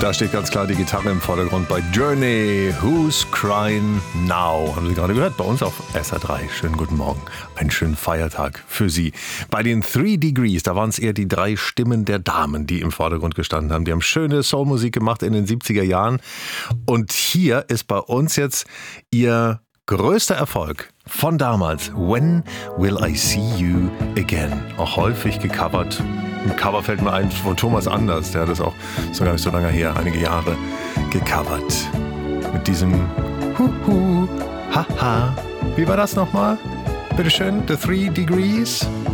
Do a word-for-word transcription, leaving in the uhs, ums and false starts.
Da steht ganz klar die Gitarre im Vordergrund bei Journey. Who's Crying Now? Haben Sie gerade gehört? Bei uns auf S R drei. Schönen guten Morgen. Einen schönen Feiertag für Sie. Bei den Three Degrees, da waren es eher die drei Stimmen der Damen, die im Vordergrund gestanden haben. Die haben schöne Soulmusik gemacht in den siebziger Jahren. Und hier ist bei uns jetzt ihr größter Erfolg von damals. When Will I See You Again? Auch häufig gecovert. Ein Cover fällt mir ein von Thomas Anders, der hat das auch so gar nicht so lange her, einige Jahre gecovert. Mit diesem Huhu, Haha. Wie war das nochmal? Bitteschön, The Three Degrees.